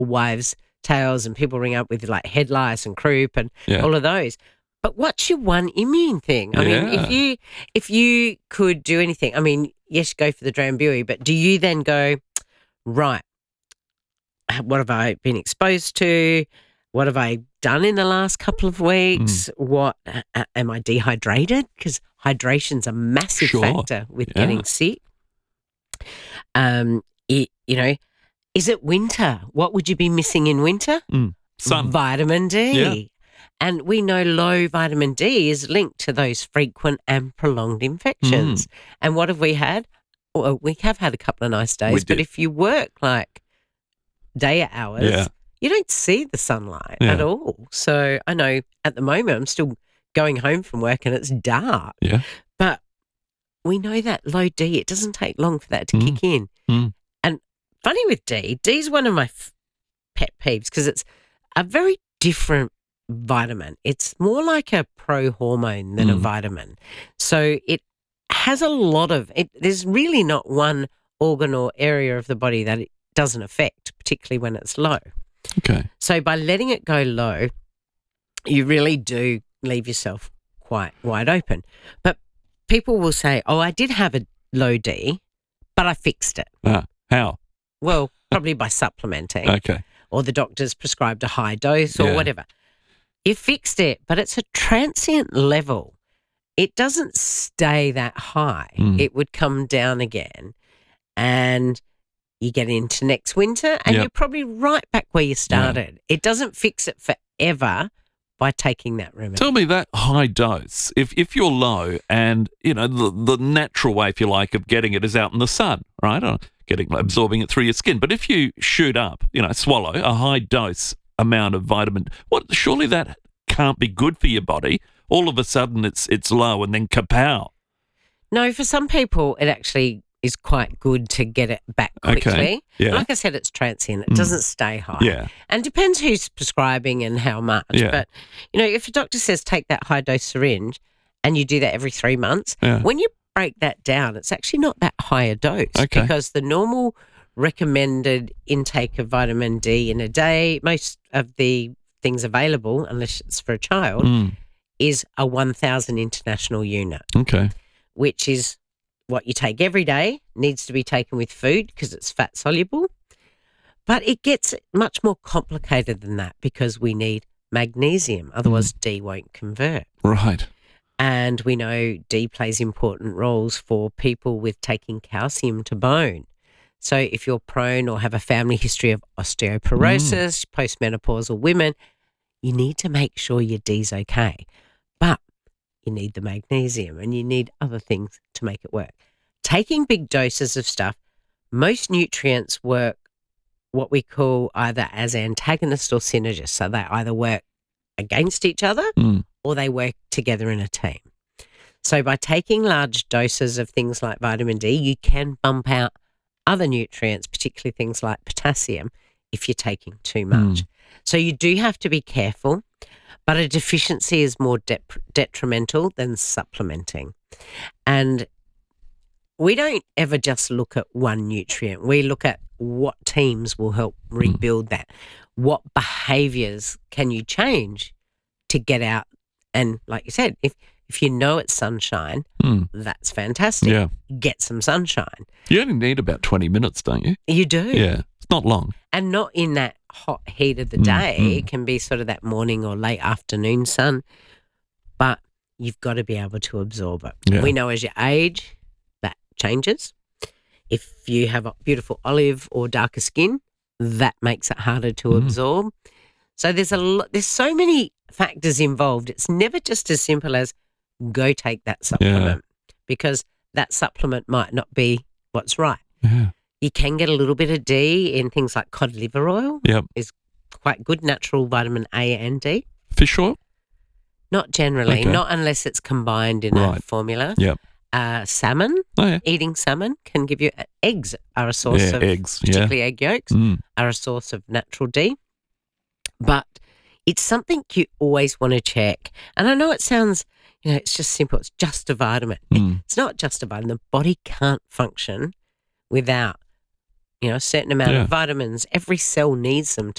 wives' tales and people ring up with like head lice and croup and all of those. But what's your one immune thing? I mean, if you could do anything, I mean, yes, go for the Drambuie, but do you then go, right, what have I been exposed to? What have I done in the last couple of weeks? What am I dehydrated? Because hydration's a massive factor with getting sick. Is it winter? What would you be missing in winter? Sun. Vitamin D. Yeah. And we know low vitamin D is linked to those frequent and prolonged infections. And what have we had? Well, we have had a couple of nice days, but if you work like day hours, you don't see the sunlight at all. So I know at the moment I'm still going home from work and it's dark. Yeah. But we know that low D, it doesn't take long for that to kick in. And funny with D is one of my pet peeves because it's a very different vitamin. It's more like a pro-hormone than a vitamin. So it has a lot of it. There's really not one organ or area of the body that it doesn't affect, particularly when it's low. Okay. So by letting it go low, you really do leave yourself quite wide open. But people will say, oh, I did have a low D, but I fixed it. How? Well, probably by supplementing. Okay. Or the doctor's prescribed a high dose or whatever. You fixed it, but it's a transient level. It doesn't stay that high. It would come down again and you get into next winter and you're probably right back where you started. It doesn't fix it forever by taking that remedy. Tell me that high dose, if you're low and, the natural way, if you like, of getting it is out in the sun, right? Or absorbing it through your skin. But if you shoot up, swallow a high dose amount of vitamin, surely that can't be good for your body. All of a sudden it's low and then kapow. No, for some people it actually is quite good to get it back quickly. Okay. Yeah. Like I said, it's transient. It doesn't stay high. Yeah. And depends who's prescribing and how much. Yeah. But, if a doctor says take that high dose syringe and you do that every 3 months, when you break that down, it's actually not that high a dose because the normal recommended intake of vitamin D in a day, most of the things available, unless it's for a child, is a 1,000 international unit. Okay. Which is what you take every day, needs to be taken with food because it's fat soluble. But it gets much more complicated than that because we need magnesium, otherwise D won't convert. Right. And we know D plays important roles for people with taking calcium to bone. So if you're prone or have a family history of osteoporosis, postmenopausal women, you need to make sure your D's okay. But you need the magnesium and you need other things to make it work. Taking big doses of stuff, most nutrients work what we call either as antagonists or synergists. So they either work against each other or they work together in a team. So by taking large doses of things like vitamin D, you can bump out other nutrients, particularly things like potassium, if you're taking too much. So you do have to be careful, but a deficiency is more detrimental than supplementing. And we don't ever just look at one nutrient. We look at what teams will help rebuild that. What behaviours can you change to get out? And like you said, if you know it's sunshine, that's fantastic. Yeah. Get some sunshine. You only need about 20 minutes, don't you? You do. Yeah. It's not long. And not in that hot heat of the day. It can be sort of that morning or late afternoon sun. But you've got to be able to absorb it. Yeah. We know as you age, that changes. If you have a beautiful olive or darker skin, that makes it harder to absorb. So there's so many factors involved. It's never just as simple as go take that supplement because that supplement might not be what's right. Yeah. You can get a little bit of D in things like cod liver oil. Yep. Is quite good, natural vitamin A and D. Fish oil? Not generally, Okay. not unless it's combined in a formula. Yep. Salmon, eating salmon can give you eggs are a source of eggs, particularly egg yolks are a source of natural D. But it's something you always want to check. And I know it sounds, it's just simple. It's just a vitamin. It's not just a vitamin. The body can't function without a certain amount of vitamins. Every cell needs them to